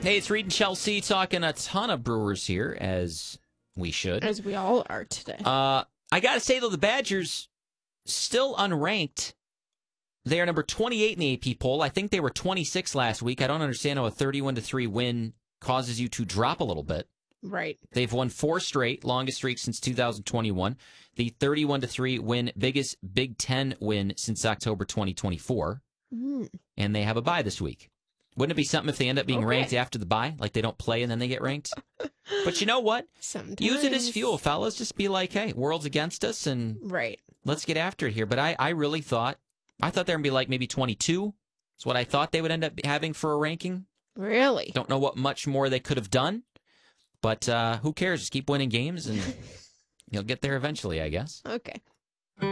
Hey, it's Reed and Chelsea talking a ton of Brewers here, as we should. As we all are today. I got to say, though, the Badgers still unranked. They are number 28 in the AP poll. I think they were 26 last week. I don't understand how a 31-3 win causes you to drop a little bit. Right. They've won 4 straight, longest streak since 2021. The 31-3 win, biggest Big Ten win since October 2024. And they have a bye this week. Wouldn't it be something if they end up being ranked after the bye? Like they don't play and then they get ranked? But you know what? Sometimes. Use it as fuel, fellas. Just be like, hey, world's against us and let's get after it here. But I really thought they were going to be like maybe 22. That's what I thought they would end up having for a ranking. Really? Don't know what much more they could have done. But who cares? Just keep winning games and you'll get there eventually, I guess. Okay.